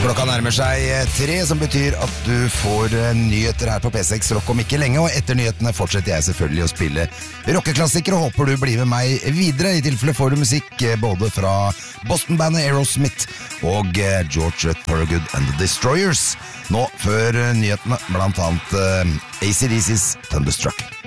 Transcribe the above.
Klokka nærmer seg 3, som betyr at du får nyheter her på P6 Rock om ikke lenge, og etter nyhetene fortsetter jeg selvfølgelig å spille rockeklassikere, og håper du blir med meg videre. I tilfelle får du musikk både fra Boston-bandet Aerosmith og George Thorogood and the Destroyers. Nå før nyhetene, blant annet AC/DC's Thunderstruck.